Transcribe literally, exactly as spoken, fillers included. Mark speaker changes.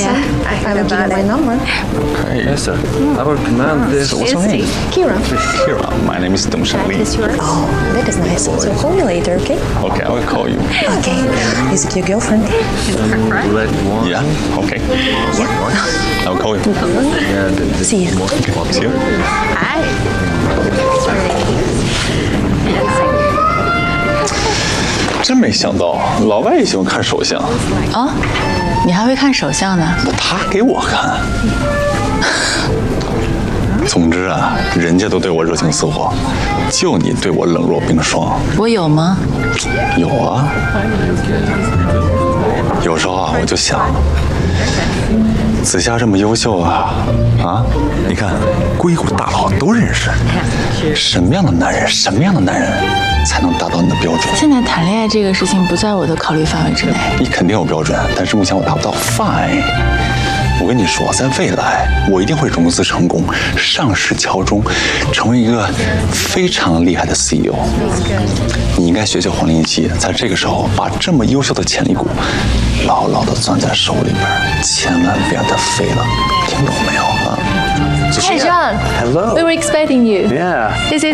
Speaker 1: Yeah, I will give you my number.
Speaker 2: Hey, yes, sir. I will command this. What's your name?
Speaker 1: Kira.
Speaker 2: Kira. My name is Dong Shan Li.
Speaker 1: Is yours? Oh, that is nice. So call me later, okay?
Speaker 2: Okay, I will call you.
Speaker 1: Okay. Is it your girlfriend?
Speaker 2: Red one. Yeah. Okay. Black one. I will call you. Yeah. The, the
Speaker 1: See you.
Speaker 2: Okay. See you.
Speaker 3: Hi.
Speaker 2: 真没想到，老外也喜欢看手相。
Speaker 3: 哦，你还会看手相呢？
Speaker 2: 他给我看。总之啊，人家都对我热情似火，就你对我冷若冰霜。
Speaker 3: 我有吗？
Speaker 2: 有啊。有时候啊，我就想，子夏这么优秀啊，啊，你看硅谷大佬都认识。什么样的男人，什么样的男人才能达到你的标准？
Speaker 3: 现在谈恋爱这个事情不在我的考虑范围之内。
Speaker 2: 你肯定有标准，但是目前我达不到。Fine。我跟你说，在未来，我一定会融资成功，上市敲钟，成为一个非常厉害的 C E O。你应该学学黄林基，在这个时候把这么优秀的潜力股牢牢地攥在手里边，千万别让它飞了，听懂没有啊？
Speaker 4: Hey John,
Speaker 5: Hello.
Speaker 4: we were expecting you.
Speaker 5: Yeah.
Speaker 4: This is